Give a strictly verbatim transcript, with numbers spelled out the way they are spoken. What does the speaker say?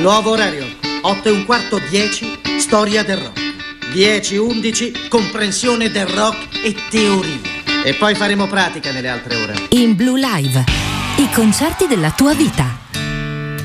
Nuovo orario, otto e un quarto, dieci, storia del rock. dieci undici, comprensione del rock e teoria. E poi faremo pratica nelle altre ore. In Blue Live, i concerti della tua vita.